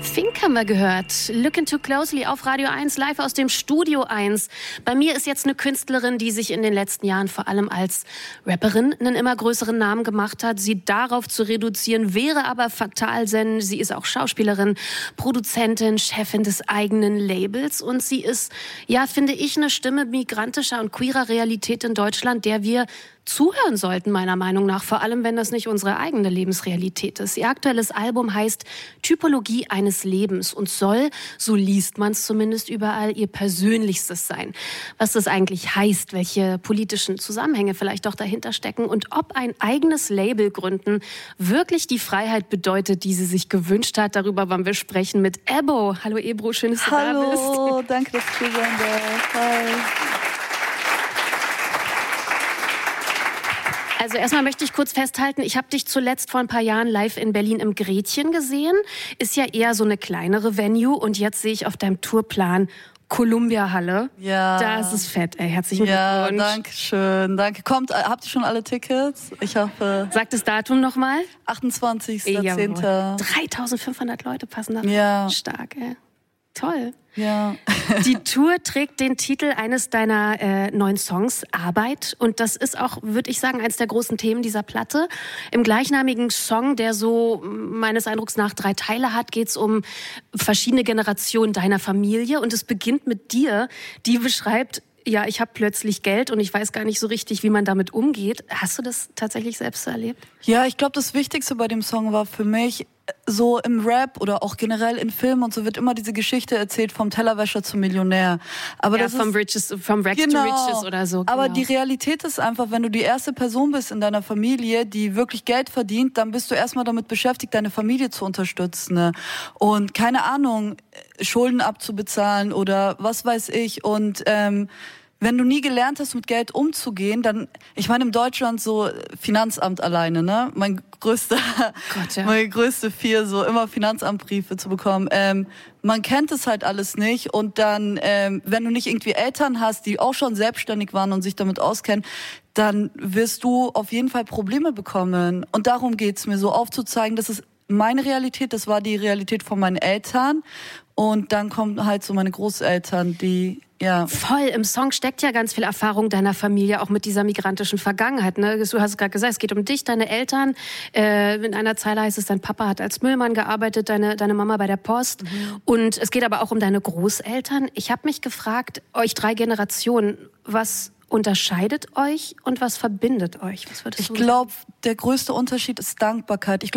Fink haben wir gehört. Looking Too Closely auf Radio 1, live aus dem Studio 1. Bei mir ist jetzt eine Künstlerin, die sich in den letzten Jahren vor allem als Rapperin einen immer größeren Namen gemacht hat. Sie darauf zu reduzieren, wäre aber fatal, denn sie ist auch Schauspielerin, Produzentin, Chefin des eigenen Labels. Und sie ist, ja, finde ich, eine Stimme migrantischer und queerer Realität in Deutschland, der wir zuhören sollten, meiner Meinung nach, vor allem wenn das nicht unsere eigene Lebensrealität ist. Ihr aktuelles Album heißt Typologie eines Lebens und soll, so liest man es zumindest überall, ihr persönlichstes sein. Was das eigentlich heißt, welche politischen Zusammenhänge vielleicht auch dahinter stecken und ob ein eigenes Label gründen wirklich die Freiheit bedeutet, die sie sich gewünscht hat. Darüber wollen wir sprechen mit Ebbo. Hallo Ebro, schön, dass du da bist. Hallo, danke, dass du hier sein darfst. Hi. Also erstmal möchte ich kurz festhalten, ich habe dich zuletzt vor ein paar Jahren live in Berlin im Gretchen gesehen. Ist ja eher so eine kleinere Venue und jetzt sehe ich auf deinem Tourplan Columbia-Halle. Ja. Das ist fett, ey. Herzlichen Glückwunsch. Ja, danke schön. Danke. Habt ihr schon alle Tickets? Ich hoffe. Sag das Datum nochmal. 28.10. 3500 Leute passen da. Ja. Stark, ey. Toll. Ja. Die Tour trägt den Titel eines deiner neuen Songs, Arbeit. Und das ist auch, würde ich sagen, eines der großen Themen dieser Platte. Im gleichnamigen Song, der so meines Eindrucks nach 3 Teile hat, geht es um verschiedene Generationen deiner Familie. Und es beginnt mit dir, die beschreibt, ja, ich habe plötzlich Geld und ich weiß gar nicht so richtig, wie man damit umgeht. Hast du das tatsächlich selbst so erlebt? Ja, ich glaube, das Wichtigste bei dem Song war für mich, so im Rap oder auch generell in Filmen und so wird immer diese Geschichte erzählt vom Tellerwäscher zum Millionär. Aber ja, das vom Rags to Riches oder so. Genau. Aber die Realität ist einfach, wenn du die erste Person bist in deiner Familie, die wirklich Geld verdient, dann bist du erstmal damit beschäftigt, deine Familie zu unterstützen. Ne? Und keine Ahnung, Schulden abzubezahlen oder was weiß ich. Und wenn du nie gelernt hast, mit Geld umzugehen, dann, ich meine, in Deutschland so Finanzamt alleine, ne? Meine größte Fear, so immer Finanzamtbriefe zu bekommen. Man kennt es halt alles nicht und dann, wenn du nicht irgendwie Eltern hast, die auch schon selbstständig waren und sich damit auskennen, dann wirst du auf jeden Fall Probleme bekommen. Und darum geht's mir, so aufzuzeigen, das ist meine Realität, das war die Realität von meinen Eltern. Und dann kommen halt so meine Großeltern, die, ja. Voll, im Song steckt ja ganz viel Erfahrung deiner Familie, auch mit dieser migrantischen Vergangenheit. Ne? Du hast es gerade gesagt, es geht um dich, deine Eltern. In einer Zeile heißt es, dein Papa hat als Müllmann gearbeitet, deine Mama bei der Post. Mhm. Und es geht aber auch um deine Großeltern. Ich habe mich gefragt, euch 3 Generationen, was unterscheidet euch und was verbindet euch? Was würdest du sagen? Ich glaube, der größte Unterschied ist Dankbarkeit.